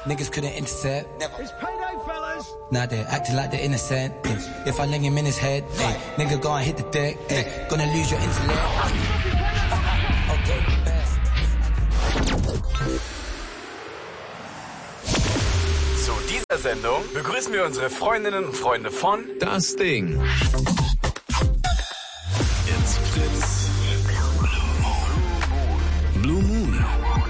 niggas couldn't intercept. It's payday, fellas. Now they're acting like they're innocent. If I lay him in his head, nigga go and hit the deck. Gonna lose your intellect. Okay, Zu dieser Sendung begrüßen wir unsere Freundinnen und Freunde von Das Ding. It's Fritz. Blue Moon.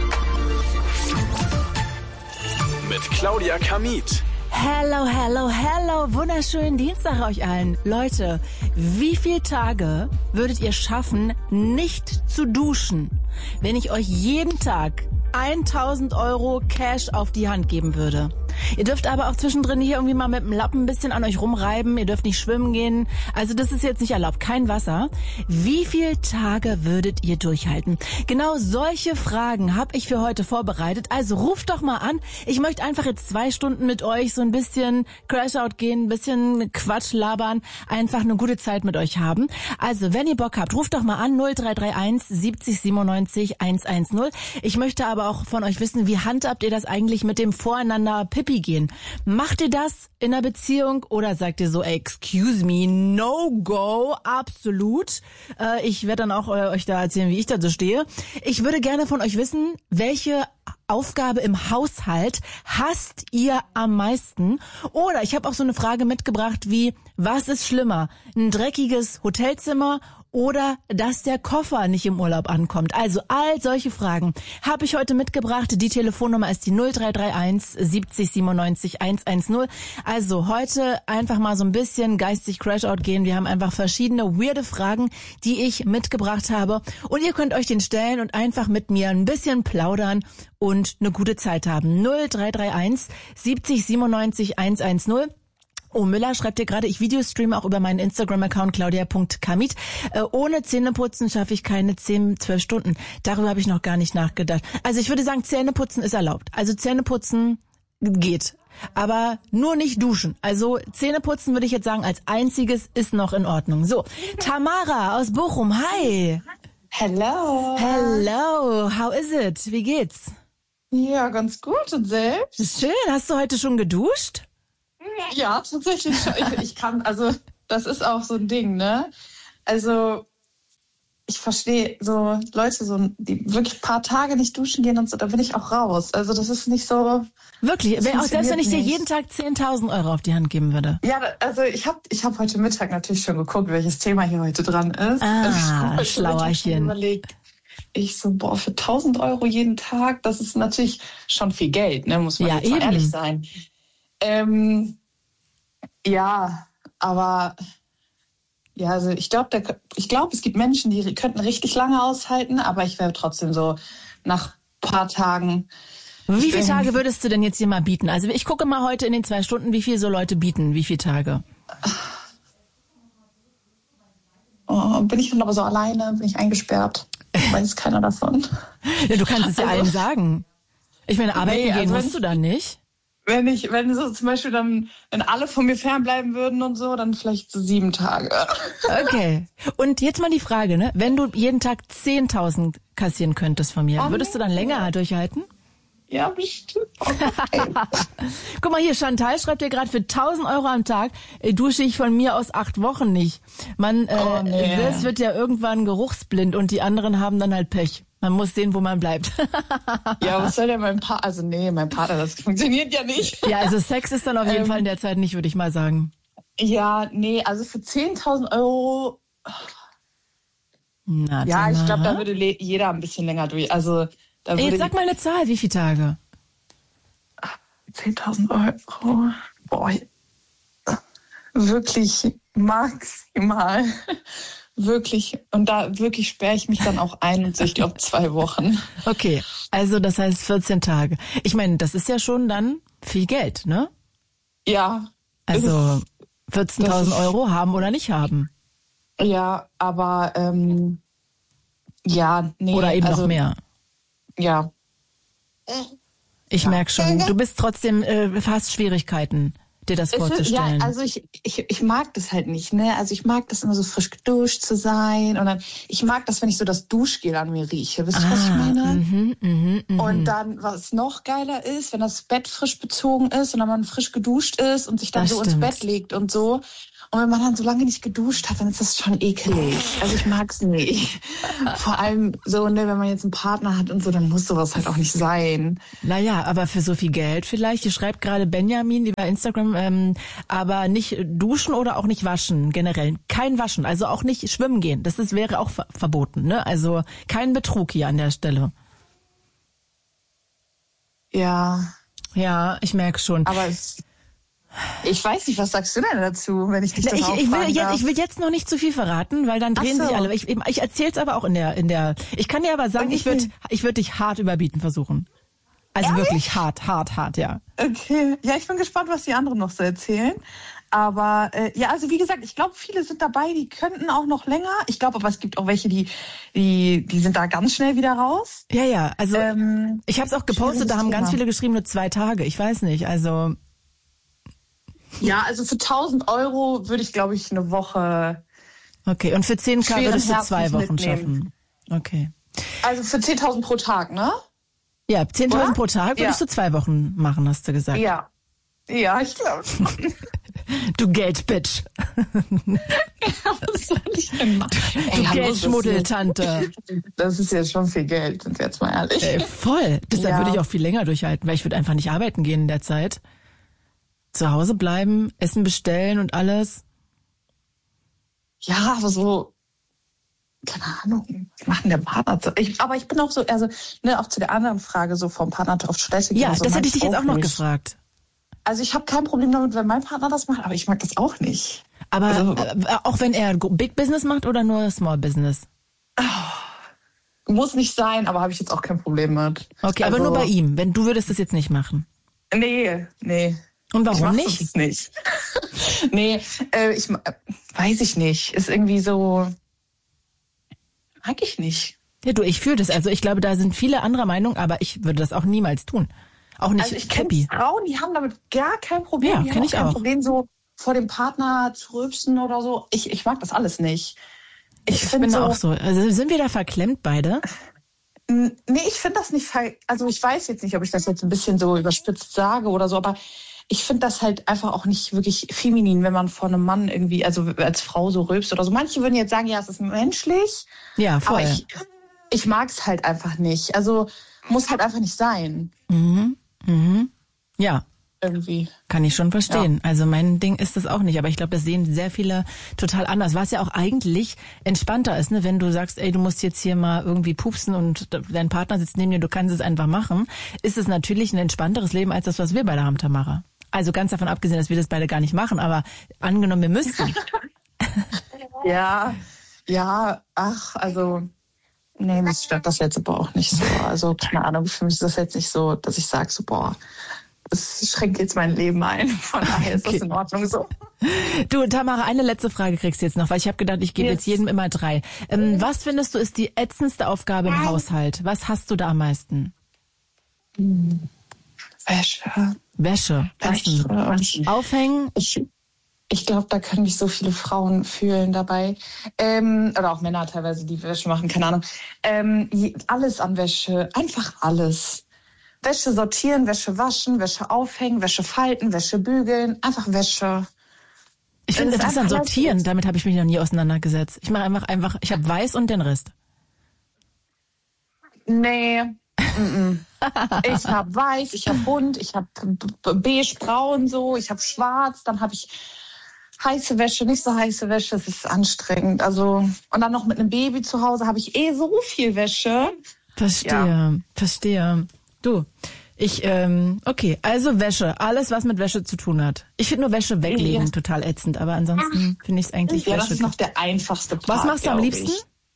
Mit Claudia Kamit. Hello, hello, hello. Wunderschönen Dienstag euch allen. Leute, wie viele Tage würdet ihr schaffen, nicht zu duschen, wenn ich euch jeden Tag 1.000 Euro Cash auf die Hand geben würde? Ihr dürft aber auch zwischendrin hier irgendwie mal mit dem Lappen ein bisschen an euch rumreiben. Ihr dürft nicht schwimmen gehen. Also das ist jetzt nicht erlaubt. Kein Wasser. Wie viele Tage würdet ihr durchhalten? Genau solche Fragen habe ich für heute vorbereitet. Also ruft doch mal an. Ich möchte einfach jetzt 2 Stunden mit euch so ein bisschen Crashout gehen, ein bisschen Quatsch labern, einfach eine gute Zeit mit euch haben. Also wenn ihr Bock habt, ruft doch mal an 0331 70 97 110. Ich möchte aber auch von euch wissen, wie handhabt ihr das eigentlich mit dem Voreinander Pipi gehen? Macht ihr das in einer Beziehung oder sagt ihr so, excuse me, no go, absolut? Ich werde dann auch euch da erzählen, wie ich dazu stehe. Ich würde gerne von euch wissen, welche Aufgabe im Haushalt hasst ihr am meisten? Oder ich habe auch so eine Frage mitgebracht wie, was ist schlimmer? Ein dreckiges Hotelzimmer oder dass der Koffer nicht im Urlaub ankommt? Also all solche Fragen habe ich heute mitgebracht. Die Telefonnummer ist die 0331 70 97 110. Also heute einfach mal so ein bisschen geistig Crashout gehen. Wir haben einfach verschiedene weirde Fragen, die ich mitgebracht habe. Und ihr könnt euch den stellen und einfach mit mir ein bisschen plaudern und eine gute Zeit haben. 0331 70 97 110. Oh, Müller schreibt dir gerade, ich Videostreame auch über meinen Instagram-Account claudia.kamit. Ohne Zähneputzen schaffe ich keine 10-12 Stunden. Darüber habe ich noch gar nicht nachgedacht. Also ich würde sagen, Zähneputzen ist erlaubt. Also Zähneputzen geht. Aber nur nicht duschen. Also Zähneputzen würde ich jetzt sagen, als einziges ist noch in Ordnung. So, Tamara aus Bochum, hi. Hello. Hello, how is it? Wie geht's? Ja, ganz gut. Und selbst? Schön, hast du heute schon geduscht? Ja, tatsächlich. Ich kann, also das ist auch so ein Ding, ne? Also ich verstehe so Leute, so die wirklich ein paar Tage nicht duschen gehen und so, da bin ich auch raus. Also das ist nicht so... Wirklich? Auch selbst wenn ich dir jeden Tag 10.000 Euro auf die Hand geben würde? Ja, also ich hab heute Mittag natürlich schon geguckt, welches Thema hier heute dran ist. Ah, Schlauerchen. Überlegt. Ich so, für 1.000 Euro jeden Tag, das ist natürlich schon viel Geld, ne? Muss man ja, jetzt mal ehrlich sein. Ja, aber ja, also ich glaube, es gibt Menschen, die könnten richtig lange aushalten, aber ich wäre trotzdem so nach ein paar Tagen. Wie viele Tage würdest du denn jetzt hier mal bieten? Also ich gucke mal heute in den 2 Stunden, wie viel so Leute bieten, wie viele Tage? Oh, bin ich dann aber so alleine, bin ich eingesperrt? Weiß keiner davon. Ja, du kannst es ja allen sagen. Ich meine, arbeiten gehen musst du dann nicht. Wenn so zum Beispiel dann, wenn alle von mir fernbleiben würden und so, dann vielleicht so 7 Tage. Okay. Und jetzt mal die Frage, ne? Wenn du jeden Tag 10.000 kassieren könntest von mir, würdest du dann länger durchhalten? Ja, bestimmt. Guck mal hier, Chantal schreibt dir gerade, für 1.000 Euro am Tag dusche ich von mir aus 8 Wochen nicht. Man selbst wird ja irgendwann geruchsblind und die anderen haben dann halt Pech. Man muss sehen, wo man bleibt. Ja, was soll denn mein Partner? Also nee, mein Partner, das funktioniert ja nicht. Ja, also Sex ist dann auf jeden Fall in der Zeit nicht, würde ich mal sagen. Ja, nee, also für 10.000 Euro... Na, ja, ich glaube, da würde jeder ein bisschen länger durch. Also, da würde jetzt sag mal eine Zahl, wie viele Tage? 10.000 Euro. Boah, wirklich maximal. Wirklich. Und da wirklich sperre ich mich dann auch ein und ich glaube 2 Wochen. Okay, also das heißt 14 Tage. Ich meine, das ist ja schon dann viel Geld, ne? Ja. Also 14.000 Euro haben oder nicht haben. Ja, aber ja, nee. Oder eben noch mehr. Ja. Ich merke schon, du bist trotzdem, hast Schwierigkeiten, dir das vorzustellen. Ja, also ich mag das halt nicht, ne? Also ich mag das immer so frisch geduscht zu sein und dann, ich mag das, wenn ich so das Duschgel an mir rieche. Wisst ihr, was ich meine? Und dann, was noch geiler ist, wenn das Bett frisch bezogen ist und dann man frisch geduscht ist und sich dann Das so stimmt. ins Bett legt und so. Und wenn man dann so lange nicht geduscht hat, dann ist das schon ekelig. Also ich mag's nicht. Vor allem so, ne, wenn man jetzt einen Partner hat und so, dann muss sowas halt auch nicht sein. Naja, aber für so viel Geld vielleicht. Hier schreibt gerade Benjamin über Instagram, aber nicht duschen oder auch nicht waschen, generell. Kein Waschen, also auch nicht schwimmen gehen. Wäre auch verboten, ne? Also kein Betrug hier an der Stelle. Ja. Ja, ich merke schon. Aber ich weiß nicht, was sagst du denn dazu, wenn ich dich das Ich will jetzt noch nicht zu viel verraten, weil dann drehen sich alle. Ich erzähl's aber auch in der. Ich kann dir aber sagen, ich würde dich hart überbieten versuchen. Also wirklich hart, ja. Okay. Ja, ich bin gespannt, was die anderen noch so erzählen. Aber ja, also wie gesagt, ich glaube, viele sind dabei, die könnten auch noch länger. Ich glaube aber, es gibt auch welche, die sind da ganz schnell wieder raus. Ja, also ich habe es auch gepostet, da haben ganz viele geschrieben, nur 2 Tage. Ich weiß nicht, also... Ja, also für 1.000 € würde ich, glaube ich, eine Woche... Okay, und für 10.000 würdest du 2 Wochen mitnehmen. schaffen? Okay. Also für 10.000 pro Tag, ne? Ja, 10.000 pro Tag würdest du 2 Wochen machen, hast du gesagt. Ja. Ja, ich glaube schon. Du Geldbitch. Was soll ich denn machen? Du Geldschmuddeltante. Das ist jetzt schon viel Geld, sind wir jetzt mal ehrlich. Voll. Deshalb würde ich auch viel länger durchhalten, weil ich würde einfach nicht arbeiten gehen in der Zeit. Zu Hause bleiben, Essen bestellen und alles. Ja, aber so, keine Ahnung, was macht denn der Partner? Aber ich bin auch so, also, ne, auch zu der anderen Frage, so vom Partner auf Toilette gehen. Ja, so, das hätte ich dich jetzt auch noch gefragt. Also ich habe kein Problem damit, wenn mein Partner das macht, aber ich mag das auch nicht. Aber also, auch wenn er Big Business macht oder nur Small Business? Muss nicht sein, aber habe ich jetzt auch kein Problem mit. Okay, also, aber nur bei ihm, wenn du würdest das jetzt nicht machen. Nee. Und warum nicht? nicht? Nicht. Nee, weiß ich nicht. Ist irgendwie so, mag ich nicht. Ja, du, ich fühle das. Also ich glaube, da sind viele anderer Meinung, aber ich würde das auch niemals tun. Auch nicht also ich kenne Frauen, die haben damit gar kein Problem. Ja, die kenne ich haben auch. Kein Problem, so vor dem Partner zu rülpsen oder so. Ich mag das alles nicht. Ich bin auch so. Also sind wir da verklemmt beide? Nee, ich finde das nicht, also ich weiß jetzt nicht, ob ich das jetzt ein bisschen so überspitzt sage oder so, aber ich finde das halt einfach auch nicht wirklich feminin, wenn man vor einem Mann irgendwie, also als Frau so rülpst oder so. Manche würden jetzt sagen, ja, es ist menschlich. Ja, voll. Aber ich mag es halt einfach nicht. Also muss halt einfach nicht sein. Ja. Irgendwie. Kann ich schon verstehen. Ja. Also mein Ding ist das auch nicht, aber ich glaube, das sehen sehr viele total anders. Was ja auch eigentlich entspannter ist, ne? Wenn du sagst, ey, du musst jetzt hier mal irgendwie pupsen und dein Partner sitzt neben dir, du kannst es einfach machen, ist es natürlich ein entspannteres Leben als das, was wir beide haben, Tamara. Also ganz davon abgesehen, dass wir das beide gar nicht machen, aber angenommen, wir müssten. Ja, also nee, mich stört das jetzt aber auch nicht so. Also keine Ahnung, für mich ist das jetzt nicht so, dass ich sage so, boah, das schränkt jetzt mein Leben ein. Von daher ist das in Ordnung so. Du, Tamara, eine letzte Frage kriegst du jetzt noch, weil ich habe gedacht, ich gebe jetzt jedem immer 3. Was findest du ist die ätzendste Aufgabe im Haushalt? Was hast du da am meisten? Wäsche. Aufhängen? Ich glaube, da können mich so viele Frauen fühlen dabei. Oder auch Männer teilweise, die Wäsche machen, keine Ahnung. Alles an Wäsche, einfach alles. Wäsche sortieren, Wäsche waschen, Wäsche aufhängen, Wäsche falten, Wäsche bügeln, einfach Wäsche. Ich finde interessant, sortieren, damit habe ich mich noch nie auseinandergesetzt. Ich mache einfach, ich habe weiß und den Rest. Nee. Ich habe weiß, ich habe bunt, ich habe beige, braun so, ich habe schwarz, dann habe ich heiße Wäsche, nicht so heiße Wäsche, das ist anstrengend. Also und dann noch mit einem Baby zu Hause habe ich so viel Wäsche. Verstehe. Du, okay, also Wäsche, alles was mit Wäsche zu tun hat. Ich finde nur Wäsche weglegen total ätzend, aber ansonsten finde ich es eigentlich Wäsche. Ja, das ist noch der einfachste Part. Was machst du am liebsten?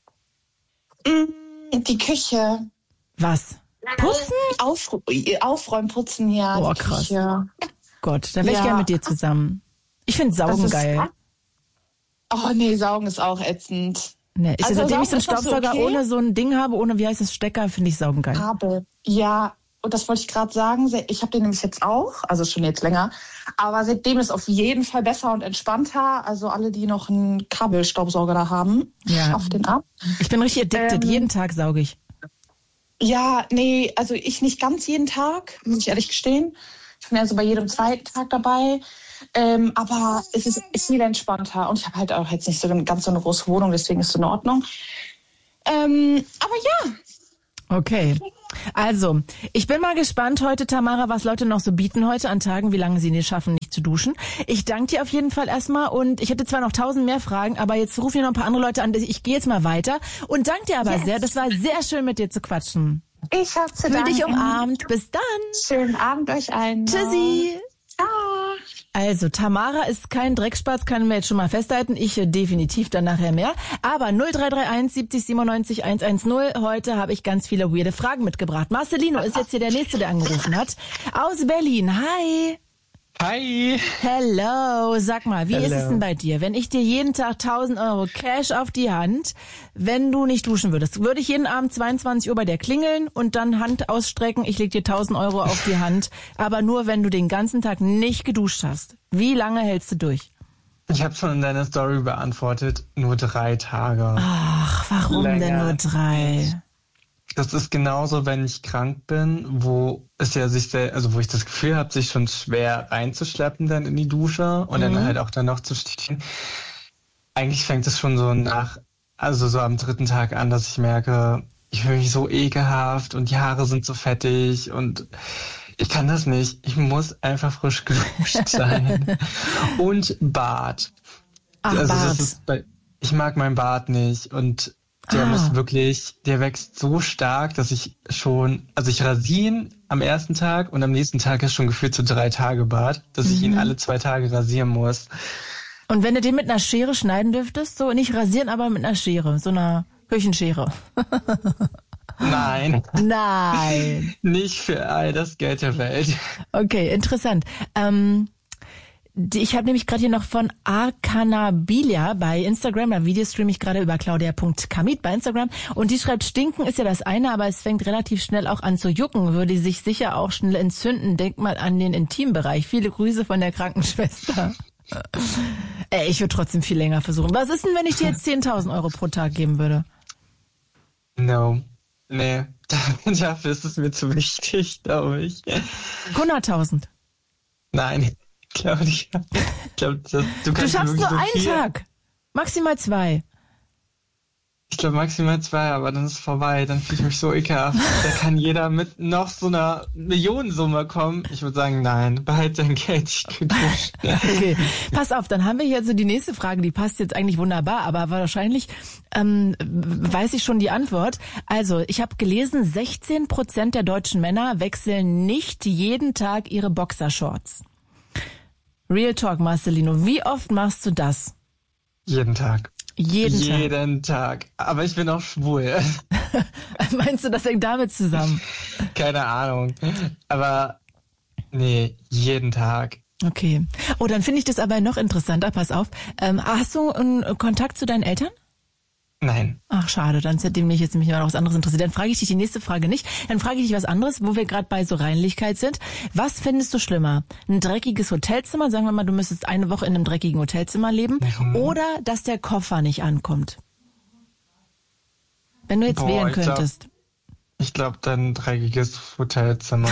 Die Küche. Was? Putzen? Aufräumen, putzen, ja. Oh, krass. Küche. Gott, da wäre ich gerne mit dir zusammen. Ich finde Saugen geil. Oh nee, Saugen ist auch ätzend. Nee, seitdem ich so einen Staubsauger ohne so ein Ding habe, ohne, wie heißt das, Stecker, finde ich Saugen geil. Ja, und das wollte ich gerade sagen, ich habe den nämlich jetzt auch, also schon jetzt länger, aber seitdem ist auf jeden Fall besser und entspannter. Also alle, die noch einen Kabelstaubsauger da haben, auf den ab. Ich bin richtig addicted, jeden Tag sauge ich. Ja, nee, also ich nicht ganz jeden Tag, muss ich ehrlich gestehen. Ich bin ja so bei jedem zweiten Tag dabei. Aber es ist wieder entspannter. Und ich habe halt auch jetzt nicht so ganz so eine große Wohnung, deswegen ist es in Ordnung. Aber ja. Okay. Also, ich bin mal gespannt heute, Tamara, was Leute noch so bieten heute an Tagen, wie lange sie es schaffen, nicht zu duschen. Ich danke dir auf jeden Fall erstmal und ich hätte zwar noch 1000 mehr Fragen, aber jetzt rufen hier noch ein paar andere Leute an. Ich gehe jetzt mal weiter und danke dir aber sehr. Das war sehr schön, mit dir zu quatschen. Ich hab's zu danken. Fühl dich umarmt. Bis dann. Schönen Abend euch allen. Tschüssi. Ciao. Also, Tamara ist kein Dreckspatz, können wir jetzt schon mal festhalten. Ich definitiv dann nachher mehr. Aber 0331 70 97 110. Heute habe ich ganz viele weirde Fragen mitgebracht. Marcelino ist jetzt hier der Nächste, der angerufen hat. Aus Berlin. Hi. Hi. Hello. Sag mal, wie ist es denn bei dir? Wenn ich dir jeden Tag 1000 Euro Cash auf die Hand, wenn du nicht duschen würdest, würde ich jeden Abend 22 Uhr bei dir klingeln und dann Hand ausstrecken, ich leg dir 1000 Euro auf die Hand, aber nur, wenn du den ganzen Tag nicht geduscht hast. Wie lange hältst du durch? Ich habe schon in deiner Story beantwortet, nur 3 Tage. Ach, warum Länger denn nur 3? Das ist genauso, wenn ich krank bin, wo es ja wo ich das Gefühl habe, sich schon schwer reinzuschleppen dann in die Dusche und dann halt auch dann noch zu stehen. Eigentlich fängt es schon so so am 3. Tag an, dass ich merke, ich fühle mich so ekelhaft und die Haare sind so fettig und ich kann das nicht. Ich muss einfach frisch geduscht sein. Und Bart. Ach, Bart. Ich mag meinen Bart nicht und der wächst so stark, dass ich rasiere ihn am ersten Tag und am nächsten Tag ist schon gefühlt so 3 Tage Bart, dass ich ihn alle 2 Tage rasieren muss. Und wenn du den mit einer Schere schneiden dürftest, so nicht rasieren, aber mit einer Schere, so einer Küchenschere. Nein. Nein. Nicht für all das Geld der Welt. Okay, interessant. Ich habe nämlich gerade hier noch von Arcanabilia bei Instagram, da Videostream ich gerade über claudia.kamit bei Instagram und die schreibt, stinken ist ja das eine, aber es fängt relativ schnell auch an zu jucken, würde sich sicher auch schnell entzünden. Denk mal an den Intimbereich. Viele Grüße von der Krankenschwester. Ich würde trotzdem viel länger versuchen. Was ist denn, wenn ich dir jetzt 10.000 Euro pro Tag geben würde? No. Nee, dafür ist es mir zu wichtig, glaube ich. 100.000? Nein. Claudia, ich glaube, du schaffst nur einen Tag, maximal 2. Ich glaube maximal 2, aber dann ist es vorbei, dann fühle ich mich so ekelhaft. Da kann jeder mit noch so einer Millionensumme kommen. Ich würde sagen, nein, behalt dein Geld, ich geduscht. Okay, pass auf, dann haben wir hier so die nächste Frage, die passt jetzt eigentlich wunderbar, aber wahrscheinlich weiß ich schon die Antwort. Also, ich habe gelesen, 16% der deutschen Männer wechseln nicht jeden Tag ihre Boxershorts. Real Talk, Marcelino, wie oft machst du das? Jeden Tag. Jeden Tag. Aber ich bin auch schwul. Meinst du, das hängt damit zusammen? Keine Ahnung. Aber nee, jeden Tag. Okay. Oh, dann finde ich das aber noch interessanter. Pass auf. Hast du einen Kontakt zu deinen Eltern? Nein. Ach, schade, dann hätte mich jetzt noch was anderes interessiert. Dann frage ich dich die nächste Frage nicht. Dann frage ich dich was anderes, wo wir gerade bei so Reinlichkeit sind. Was findest du schlimmer? Ein dreckiges Hotelzimmer? Sagen wir mal, du müsstest eine Woche in einem dreckigen Hotelzimmer leben. Oder dass der Koffer nicht ankommt? Wenn du jetzt wählen könntest. Ich glaube, dann ein dreckiges Hotelzimmer.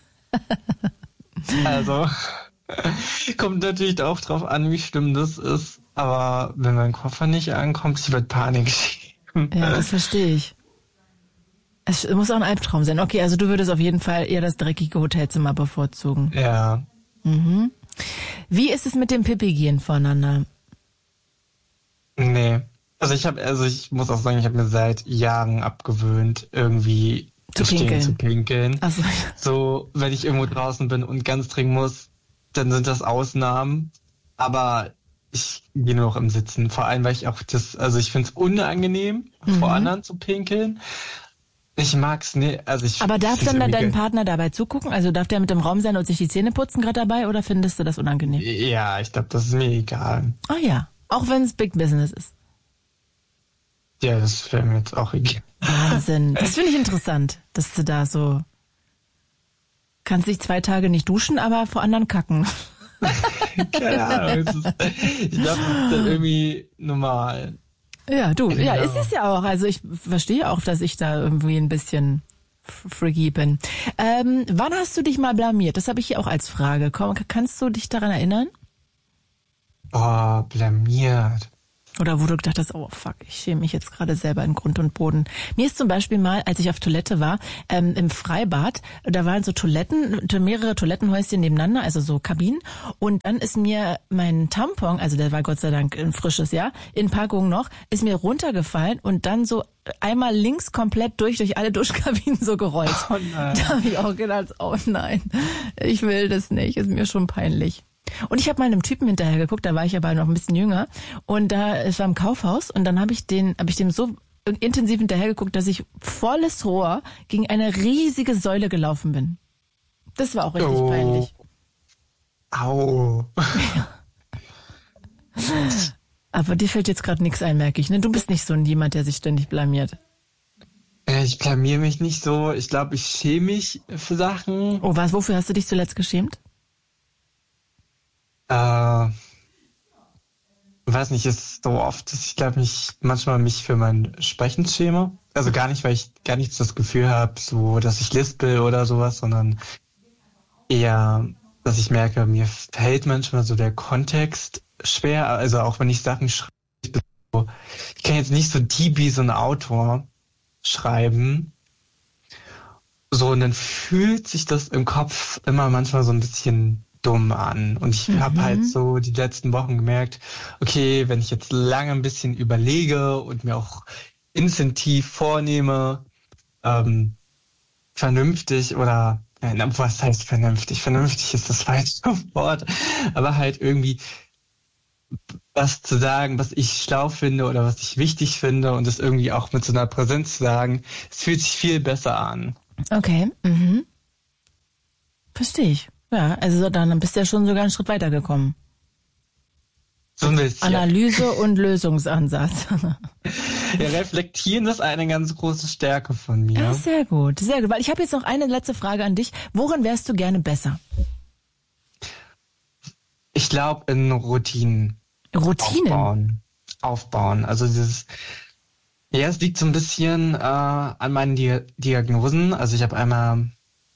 Also, kommt natürlich auch drauf an, wie schlimm das ist. Aber wenn mein Koffer nicht ankommt, ich wird Panik schieben. Ja, das verstehe ich. Es muss auch ein Albtraum sein. Okay, also du würdest auf jeden Fall eher das dreckige Hotelzimmer bevorzugen. Ja. Mhm. Wie ist es mit dem Pipi-Gehen voneinander? Nee. Ich muss auch sagen, ich habe mir seit Jahren abgewöhnt, irgendwie zu pinkeln. Ach so. So, wenn ich irgendwo draußen bin und ganz dringend muss, dann sind das Ausnahmen. Aber ich gehe nur noch im Sitzen. Vor allem, weil ich auch ich finde es unangenehm, vor anderen zu pinkeln. Ich mag's nicht. Aber darf dann dein Partner dabei zugucken? Also darf der mit im Raum sein und sich die Zähne putzen gerade dabei oder findest du das unangenehm? Ja, ich glaube, das ist mir egal. Ah ja, auch wenn es Big Business ist. Ja, das wäre mir jetzt auch egal. Wahnsinn. Das finde ich interessant, dass du da so Kannst dich 2 Tage nicht duschen, aber vor anderen kacken. Keine Ahnung. Ich glaube, das ist dann irgendwie normal. Ja, du, Genau. ja, ist es ja auch. Also ich verstehe auch, dass ich da irgendwie ein bisschen freaky bin. Wann hast du dich mal blamiert? Das habe ich hier auch als Frage. Komm, kannst du dich daran erinnern? Oh, blamiert. Oder wo du gedacht hast, oh fuck, ich schäme mich jetzt gerade selber in Grund und Boden. Mir ist zum Beispiel mal, als ich auf Toilette war, im Freibad, da waren so Toiletten, mehrere Toilettenhäuschen nebeneinander, also so Kabinen. Und dann ist mir mein Tampon, also der war Gott sei Dank ein frisches, ja, in Packung noch, ist mir runtergefallen und dann so einmal links komplett durch alle Duschkabinen so gerollt. Oh nein. Da habe ich auch gedacht, oh nein, ich will das nicht, ist mir schon peinlich. Und ich habe mal einem Typen hinterher geguckt, da war ich aber noch ein bisschen jünger und es war im Kaufhaus und dann habe ich dem so intensiv hinterher geguckt, dass ich volles Rohr gegen eine riesige Säule gelaufen bin. Das war auch richtig peinlich. Au. Aber dir fällt jetzt gerade nichts ein, merke ich, ne? Du bist nicht so jemand, der sich ständig blamiert. Ich blamier mich nicht so. Ich glaube, ich schäme mich für Sachen. Oh, wofür hast du dich zuletzt geschämt? Weiß nicht, ist so oft, dass ich glaube manchmal mich für mein Sprechen schäme. Also gar nicht, weil ich gar nicht das Gefühl habe, so, dass ich lispel oder sowas, sondern eher, dass ich merke, mir fällt manchmal so der Kontext schwer. Also auch wenn ich Sachen schreibe, ich kann jetzt nicht so deep wie so ein Autor schreiben. So, und dann fühlt sich das im Kopf immer manchmal so ein bisschen dumm an. Und ich habe halt so die letzten Wochen gemerkt, okay, wenn ich jetzt lange ein bisschen überlege und mir auch instinktiv vornehme, vernünftig oder, was heißt vernünftig? Vernünftig ist das falsche Wort, aber halt irgendwie was zu sagen, was ich schlau finde oder was ich wichtig finde und das irgendwie auch mit so einer Präsenz zu sagen, es fühlt sich viel besser an. Okay, verstehe ich. Ja, also dann bist du ja schon sogar einen Schritt weitergekommen. So ein bisschen. Analyse und Lösungsansatz. Ja, reflektieren ist eine ganz große Stärke von mir. Ja, sehr gut, sehr gut. Weil ich habe jetzt noch eine letzte Frage an dich. Worin wärst du gerne besser? Ich glaube in Routinen. Routinen? Aufbauen. Also es liegt so ein bisschen an meinen Diagnosen. Also ich habe einmal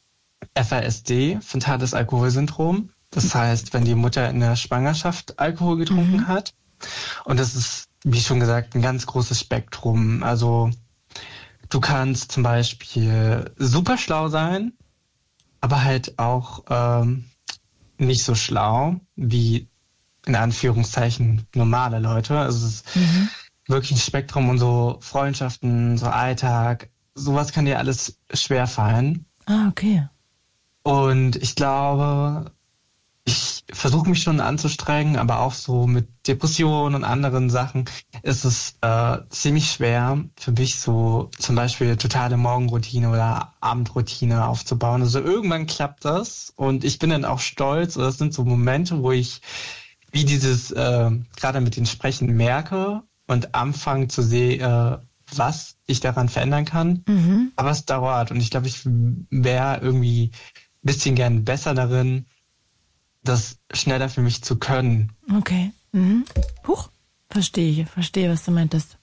FASD, fetales Alkoholsyndrom. Das heißt, wenn die Mutter in der Schwangerschaft Alkohol getrunken hat. Und das ist, wie schon gesagt, ein ganz großes Spektrum. Also du kannst zum Beispiel super schlau sein, aber halt auch nicht so schlau wie in Anführungszeichen normale Leute. Also es ist wirklich ein Spektrum und so Freundschaften, so Alltag, sowas kann dir alles schwerfallen. Ah, okay. Und ich glaube, ich versuche mich schon anzustrengen, aber auch so mit Depressionen und anderen Sachen ist es ziemlich schwer für mich so zum Beispiel totale Morgenroutine oder Abendroutine aufzubauen. Also irgendwann klappt das und ich bin dann auch stolz. Das sind so Momente, wo ich wie dieses gerade mit den Sprechen merke und anfange zu sehen, was ich daran verändern kann. Aber es dauert und ich glaube, ich wäre irgendwie ein bisschen gern besser darin, das schneller für mich zu können. Okay. Huch, verstehe, was du meintest.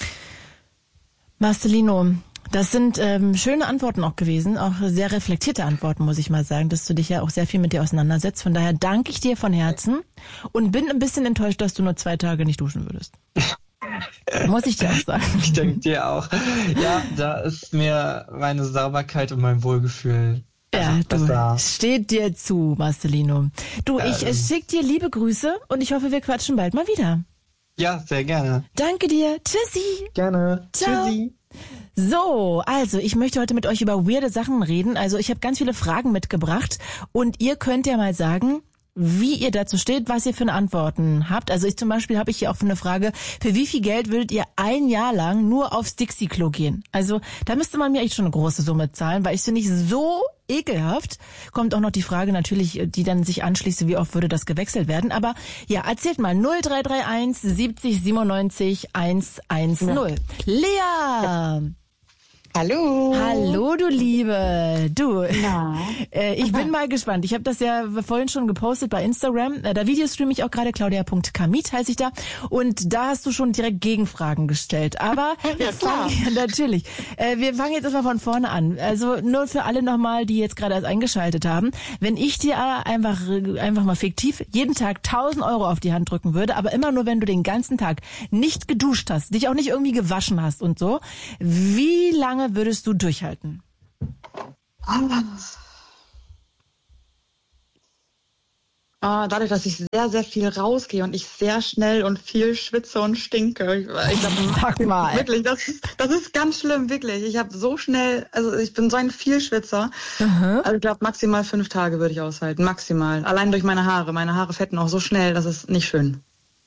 Marcelino, das sind schöne Antworten auch gewesen, auch sehr reflektierte Antworten, muss ich mal sagen, dass du dich ja auch sehr viel mit dir auseinandersetzt. Von daher danke ich dir von Herzen und bin ein bisschen enttäuscht, dass du nur 2 Tage nicht duschen würdest. Muss ich dir auch sagen. Ich denke dir auch. Ja, da ist mir meine Sauberkeit und mein Wohlgefühl. Ja, du, steht dir zu, Marcelino. Du, ich schicke dir liebe Grüße und ich hoffe, wir quatschen bald mal wieder. Ja, sehr gerne. Danke dir. Tschüssi. Gerne. Ciao. Tschüssi. So, also ich möchte heute mit euch über weirde Sachen reden. Also ich habe ganz viele Fragen mitgebracht und ihr könnt ja mal sagen, wie ihr dazu steht, was ihr für eine Antworten habt. Also ich zum Beispiel habe hier auch eine Frage, für wie viel Geld würdet ihr 1 Jahr lang nur aufs Dixie-Klo gehen? Also da müsste man mir echt schon eine große Summe zahlen, weil ich finde nicht so ekelhaft. Kommt auch noch die Frage natürlich, die dann sich anschließt, wie oft würde das gewechselt werden. Aber ja, erzählt mal 0331 70 97 110. Lea! Hallo. Hallo, du Liebe. Du, Na? ich bin mal gespannt. Ich habe das ja vorhin schon gepostet bei Instagram. Da Videostreame ich auch gerade, claudia.kamit heiße ich da. Und da hast du schon direkt Gegenfragen gestellt. Aber Ja, klar. natürlich. Wir fangen jetzt erstmal von vorne an. Also nur für alle nochmal, die jetzt gerade erst eingeschaltet haben. Wenn ich dir einfach mal fiktiv jeden Tag 1.000 Euro auf die Hand drücken würde, aber immer nur, wenn du den ganzen Tag nicht geduscht hast, dich auch nicht irgendwie gewaschen hast und so, wie lange würdest du durchhalten? Dadurch, dass ich sehr, sehr viel rausgehe und ich sehr schnell und viel schwitze und stinke. Ich Sag mal. Wirklich, das ist ganz schlimm, wirklich. Ich habe so schnell, also ich bin so ein Vielschwitzer. Also ich glaube, maximal 5 Tage würde ich aushalten. Maximal. Allein durch meine Haare. Meine Haare fetten auch so schnell, das ist nicht schön.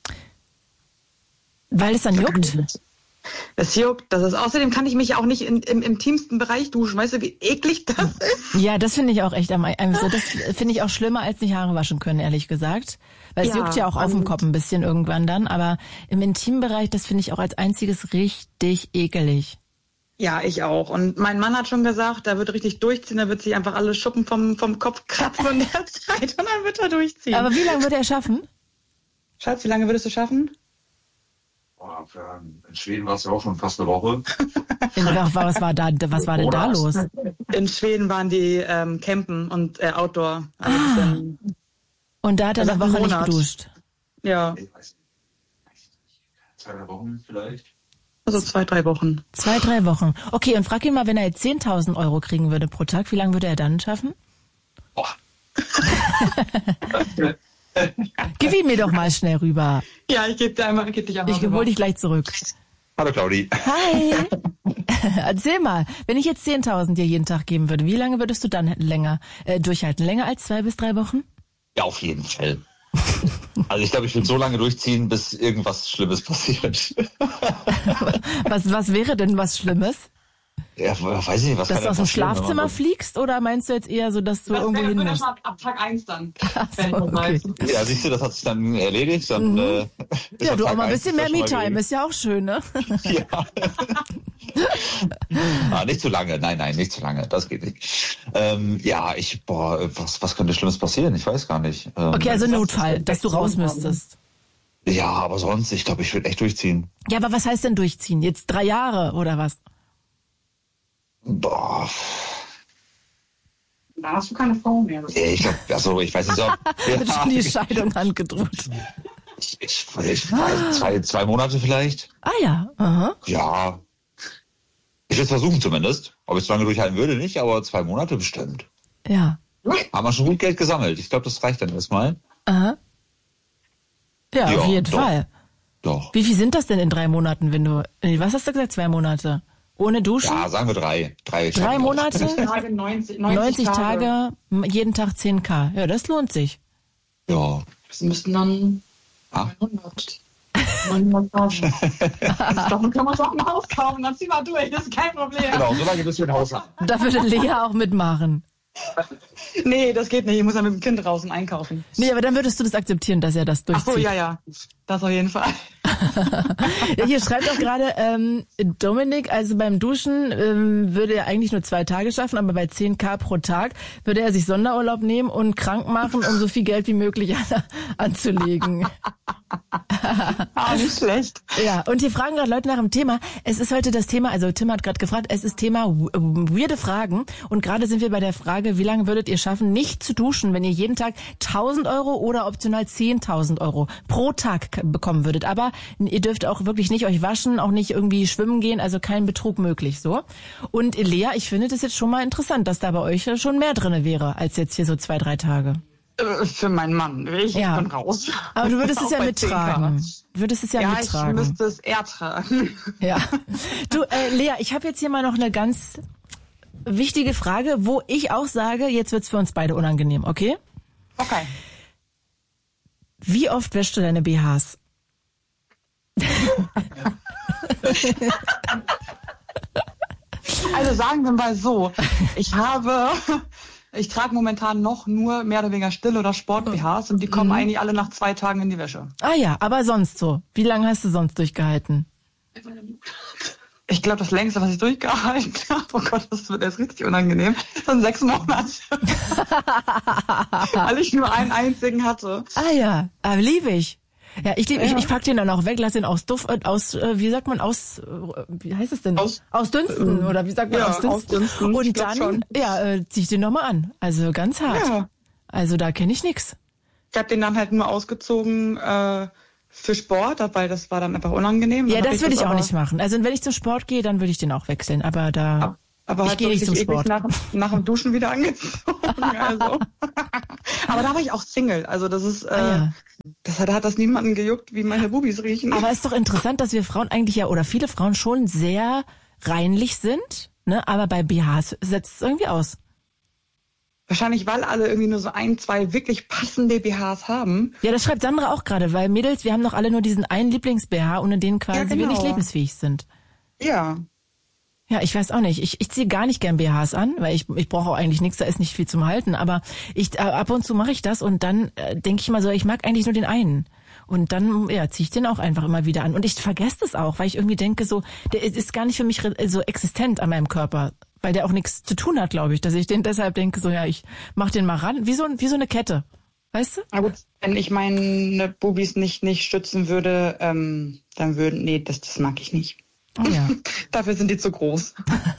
Weil es dann juckt? Es juckt, das ist. Außerdem kann ich mich auch nicht im intimsten Bereich duschen. Weißt du, wie eklig das ist? Ja, das finde ich auch echt also das finde ich auch schlimmer, als nicht Haare waschen können, ehrlich gesagt. Weil es juckt ja auch auf dem Kopf ein bisschen irgendwann dann. Aber im Intimbereich, das finde ich auch als einziges richtig ekelig. Ja, ich auch. Und mein Mann hat schon gesagt, er wird richtig durchziehen, er wird sich einfach alle Schuppen vom Kopf kratzen und der Zeit und dann wird er durchziehen. Aber wie lange wird er schaffen? Schatz, wie lange würdest du schaffen? In Schweden war es ja auch schon fast eine Woche. Was war denn da los? In Schweden waren die Campen und Outdoor. Und da hat er eine Woche nicht geduscht. Ja. Ich weiß nicht. 2-3 Wochen vielleicht. Also 2-3 Wochen. 2-3 Wochen. Okay, und frag ihn mal, wenn er jetzt 10.000 Euro kriegen würde pro Tag, wie lange würde er dann schaffen? Boah. Gib ihn mir doch mal schnell rüber. Ja, ich gebe dich einmal Ich hol dich gleich zurück. Hallo Claudi. Hi. Erzähl mal, wenn ich jetzt 10.000 dir jeden Tag geben würde, wie lange würdest du dann länger durchhalten? Länger als 2 bis 3 Wochen? Ja, auf jeden Fall. Also ich glaube, ich würde so lange durchziehen, bis irgendwas Schlimmes passiert. Was wäre denn was Schlimmes? Ja, weiß ich nicht, was dass kann du aus dem passieren, Schlafzimmer fliegst oder meinst du jetzt eher so, dass du irgendwo hin musst? Ab Tag 1 dann. So, okay. Ja, siehst du, das hat sich dann erledigt. Dann, Ja, du auch mal ein bisschen mehr Me-Time, ist ja auch schön, ne? Ja. Nicht zu lange, nein, nicht zu lange, das geht nicht. Was könnte Schlimmes passieren? Ich weiß gar nicht. Okay, also Notfall, dass du raus müsstest. Ja, aber sonst, ich glaube, ich würde echt durchziehen. Ja, aber was heißt denn durchziehen? Jetzt 3 Jahre oder was? Boah. Da hast du keine Frau mehr. Ich weiß nicht, ob... Wird schon die Scheidung angedroht. Ich weiß, 2 Monate vielleicht. Ah ja, aha. Ja. Ich würde es versuchen zumindest. Ob ich so lange durchhalten würde, nicht, aber 2 Monate bestimmt. Ja. Haben wir schon gut Geld gesammelt. Ich glaube, das reicht dann erstmal. Aha. Ja, auf jeden Fall. Doch. Wie viel sind das denn in 3 Monaten, wenn du... Was hast du gesagt, 2 Monate? Ohne Duschen? Ja, sagen wir 3. 3 Monate? 90 Tage. Tage, jeden Tag 10.000. Ja, das lohnt sich. Ja. Das müssten dann 900. 900.000. Davon kann man doch ein Haus kaufen, dann zieh mal durch, das ist kein Problem. Genau, so lange bis wir ein Haus haben. Da würde Lea auch mitmachen. Nee, das geht nicht, ich muss ja mit dem Kind draußen einkaufen. Nee, aber dann würdest du das akzeptieren, dass er das durchzieht. Ach so, ja, das auf jeden Fall. Ja, hier schreibt auch gerade Dominik, also beim Duschen würde er eigentlich nur 2 Tage schaffen, aber bei 10.000 pro Tag würde er sich Sonderurlaub nehmen und krank machen, um so viel Geld wie möglich anzulegen. Nicht schlecht. Ja, und hier fragen gerade Leute nach dem Thema. Es ist heute das Thema, also Tim hat gerade gefragt, es ist Thema weirde Fragen. Und gerade sind wir bei der Frage, wie lange würdet ihr schaffen, nicht zu duschen, wenn ihr jeden Tag 1.000 Euro oder optional 10.000 Euro pro Tag bekommen würdet. Aber ihr dürft auch wirklich nicht euch waschen, auch nicht irgendwie schwimmen gehen, also kein Betrug möglich, so. Und Lea, ich finde das jetzt schon mal interessant, dass da bei euch schon mehr drinne wäre, als jetzt hier so 2, 3 Tage. Für meinen Mann. Ich bin raus. Aber du würdest es ja mittragen. Du würdest es ja mittragen. Ja, ich müsste es eher tragen. Ja. Du, Lea, ich habe jetzt hier mal noch eine ganz wichtige Frage, wo ich auch sage, jetzt wird's für uns beide unangenehm, okay? Okay. Wie oft wäschst du deine BHs? Also sagen wir mal so, ich trage momentan noch nur mehr oder weniger Still- oder Sport-BHs und die kommen eigentlich alle nach 2 Tagen in die Wäsche. Ah ja, aber sonst so. Wie lange hast du sonst durchgehalten? Ich glaube, das längste, was ich durchgehalten habe, oh Gott, das wird jetzt richtig unangenehm, sind 6 Monate. Weil ich nur einen einzigen hatte. Ah ja, liebe ich. Ja, ich pack den dann auch weg, lass den wie sagt man, wie heißt es denn? Ausdünsten, oder wie sagt man, ausdünsten. Und dann, zieh ich den nochmal an. Also ganz hart. Ja. Also da kenne ich nix. Ich habe den dann halt nur ausgezogen, für Sport, weil das war dann einfach unangenehm. Ja, das würde ich auch nicht machen. Also wenn ich zum Sport gehe, dann würde ich den auch wechseln. Aber aber ich gehe nicht zum Sport. Nach dem Duschen wieder angezogen. Also. Aber da war ich auch Single. Also das ist, das hat das niemanden gejuckt, wie meine Bubis riechen. Aber ist doch interessant, dass wir Frauen eigentlich oder viele Frauen schon sehr reinlich sind, ne? Aber bei BHs setzt es irgendwie aus. Wahrscheinlich, weil alle irgendwie nur so 1, 2 wirklich passende BHs haben. Ja, das schreibt Sandra auch gerade, weil Mädels, wir haben doch alle nur diesen einen Lieblings-BH, ohne den quasi wir nicht lebensfähig sind. Ja. Ja, ich weiß auch nicht. Ich ziehe gar nicht gern BHs an, weil ich brauche auch eigentlich nichts, da ist nicht viel zum Halten. Aber ab und zu mache ich das und dann denke ich mal so, ich mag eigentlich nur den einen. Und dann ziehe ich den auch einfach immer wieder an. Und ich vergesse das auch, weil ich irgendwie denke, so, der ist gar nicht für mich so existent an meinem Körper. Weil der auch nichts zu tun hat, glaube ich, dass ich den deshalb denke, so ich mach den mal ran, wie so eine Kette, weißt du? Na gut, wenn ich meine Bubis nicht stützen würde, dann das mag ich nicht. Oh ja. Dafür sind die zu groß.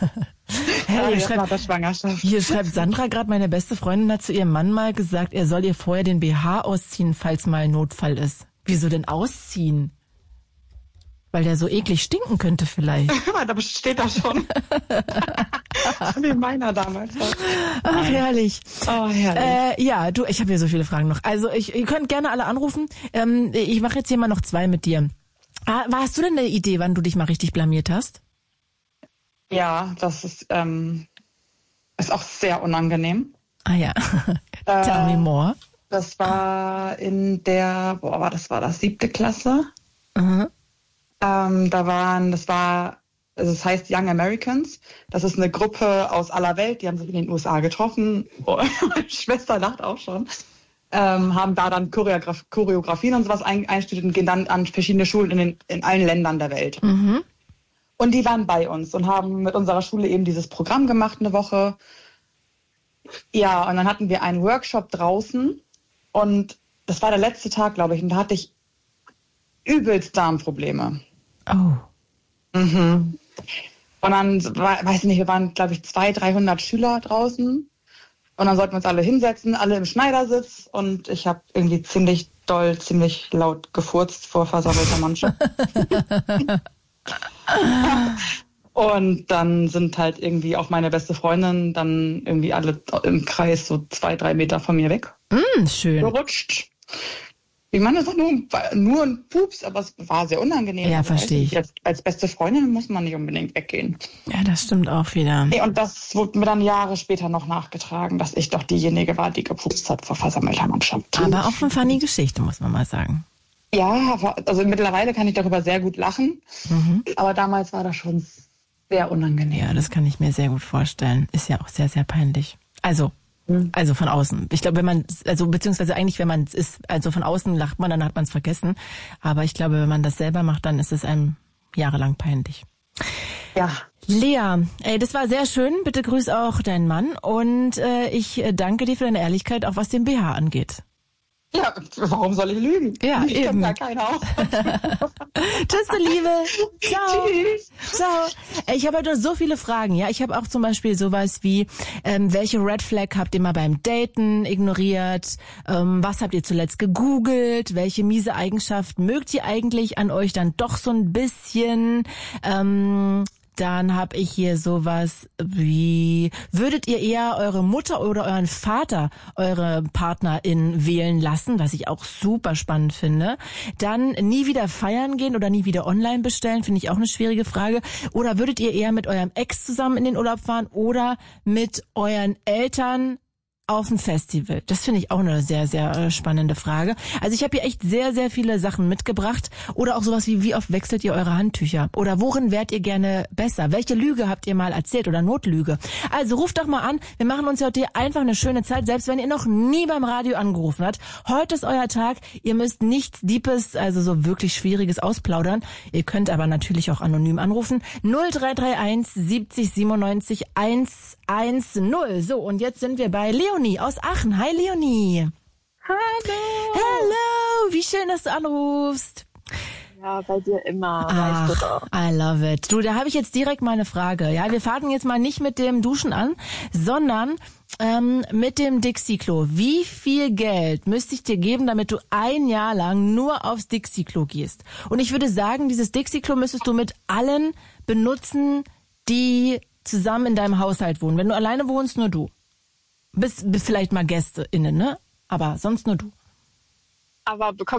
Hier schreibt Sandra gerade, meine beste Freundin hat zu ihrem Mann mal gesagt, er soll ihr vorher den BH ausziehen, falls mal ein Notfall ist. Wieso denn ausziehen? Weil der so eklig stinken könnte vielleicht. Da steht da schon. Wie meiner damals. Ach, herrlich. Oh, herrlich. Ich habe hier so viele Fragen noch. Also ihr könnt gerne alle anrufen. Ich mache jetzt hier mal noch 2 mit dir. Hast du denn eine Idee, wann du dich mal richtig blamiert hast? Ja, das ist auch sehr unangenehm. Ah ja. Tell me more. Das war in der, das war das 7. Klasse. Mhm. Das heißt Young Americans. Das ist eine Gruppe aus aller Welt, die haben sich in den USA getroffen. Meine Schwester lacht auch schon. Haben da dann Choreografien und sowas einstudiert und gehen dann an verschiedene Schulen in allen Ländern der Welt. Mhm. Und die waren bei uns und haben mit unserer Schule eben dieses Programm gemacht, eine Woche. Ja, und dann hatten wir einen Workshop draußen und das war der letzte Tag, glaube ich, und da hatte ich übelst Darmprobleme. Oh. Mhm. Und dann, wir waren, glaube ich, 200-300 Schüler draußen. Und dann sollten wir uns alle hinsetzen, alle im Schneidersitz. Und ich habe irgendwie ziemlich laut gefurzt vor versammelter Mannschaft. Und dann sind halt irgendwie auch meine beste Freundin dann irgendwie alle im Kreis so 2-3 Meter von mir weg. Schön. Gerutscht. Ich meine, das war nur ein Pups, aber es war sehr unangenehm. Ja, verstehe ich. Als beste Freundin muss man nicht unbedingt weggehen. Ja, das stimmt auch wieder. Nee, und das wurde mir dann Jahre später noch nachgetragen, dass ich doch diejenige war, die gepupst hat vor versammelter Mannschaft. Aber auch eine funny Geschichte, muss man mal sagen. Ja, also mittlerweile kann ich darüber sehr gut lachen. Mhm. Aber damals war das schon sehr unangenehm. Ja, das kann ich mir sehr gut vorstellen. Ist ja auch sehr, sehr peinlich. Also von außen. Ich glaube, beziehungsweise eigentlich, wenn man es ist, also von außen lacht man, dann hat man es vergessen. Aber ich glaube, wenn man das selber macht, dann ist es einem jahrelang peinlich. Ja. Lea, das war sehr schön. Bitte grüß auch deinen Mann. Und ich danke dir für deine Ehrlichkeit, auch was den BH angeht. Ja, warum soll ich lügen? Ja, ich eben. Ja keiner auch. Tschüss, du Liebe. Ciao. Tschüss. Ciao. Ich habe heute so viele Fragen. Ja, ich habe auch zum Beispiel sowas wie, welche Red Flag habt ihr mal beim Daten ignoriert? Was habt ihr zuletzt gegoogelt? Welche miese Eigenschaft mögt ihr eigentlich an euch dann doch so ein bisschen? Dann habe ich hier sowas wie, würdet ihr eher eure Mutter oder euren Vater eure Partnerin wählen lassen, was ich auch super spannend finde. Dann nie wieder feiern gehen oder nie wieder online bestellen, finde ich auch eine schwierige Frage. Oder würdet ihr eher mit eurem Ex zusammen in den Urlaub fahren oder mit euren Eltern auf ein Festival? Das finde ich auch eine sehr, sehr spannende Frage. Also ich habe hier echt sehr, sehr viele Sachen mitgebracht. Oder auch sowas wie oft wechselt ihr eure Handtücher? Oder worin wärt ihr gerne besser? Welche Lüge habt ihr mal erzählt oder Notlüge? Also ruft doch mal an. Wir machen uns heute hier einfach eine schöne Zeit, selbst wenn ihr noch nie beim Radio angerufen habt. Heute ist euer Tag. Ihr müsst nichts Deepes, also so wirklich Schwieriges ausplaudern. Ihr könnt aber natürlich auch anonym anrufen. 0331 70 97 110. So, und jetzt sind wir bei Leonie aus Aachen. Hi Leonie. Hallo. Hello, wie schön, dass du anrufst. Ja, bei dir immer, weißt du doch. I love it. Du, da habe ich jetzt direkt mal eine Frage. Ja, wir fangen jetzt mal nicht mit dem Duschen an, sondern mit dem Dixie-Klo. Wie viel Geld müsste ich dir geben, damit du ein Jahr lang nur aufs Dixie-Klo gehst? Und ich würde sagen, dieses Dixie-Klo müsstest du mit allen benutzen, die zusammen in deinem Haushalt wohnen. Wenn du alleine wohnst, nur du. Bis vielleicht mal GästeInnen, ne? Aber sonst nur du. Aber bekommst